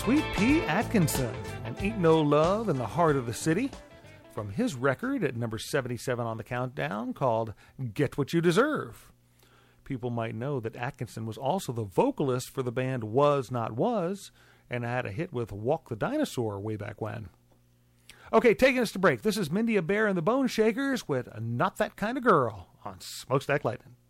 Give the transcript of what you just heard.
Sweet Pea Atkinson and Ain't No Love in the Heart of the City from his record at number 77 on the countdown called Get What You Deserve. People might know that Atkinson was also the vocalist for the band Was Not Was and had a hit with Walk the Dinosaur way back when. Okay, taking us to break. This is Mindy Bear and the Bone Shakers with Not That Kind of Girl on Smokestack Lightning.